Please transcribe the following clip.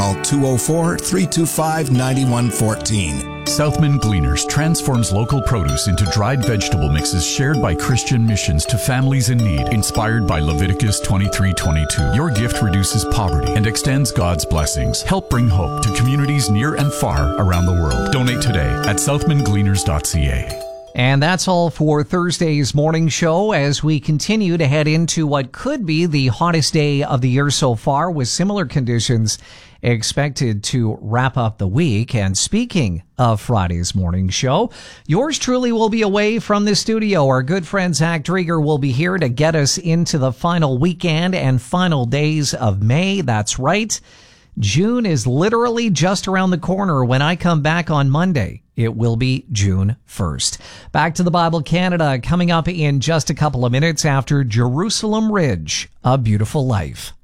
Call 204-325-9114. Southman Gleaners transforms local produce into dried vegetable mixes shared by Christian missions to families in need, inspired by Leviticus 23:22. Your gift reduces poverty and extends God's blessings. Help bring hope to communities near and far around the world. Donate today at southmangleaners.ca. And that's all for Thursday's morning show as we continue to head into what could be the hottest day of the year so far, with similar conditions expected to wrap up the week. And speaking of Friday's morning show, yours truly will be away from the studio. Our good friend Zach Drieger will be here to get us into the final weekend and final days of May. That's right. June is literally just around the corner. When I come back on Monday, it will be June 1st. Back to the Bible Canada coming up in just a couple of minutes after Jerusalem Ridge, A Beautiful Life.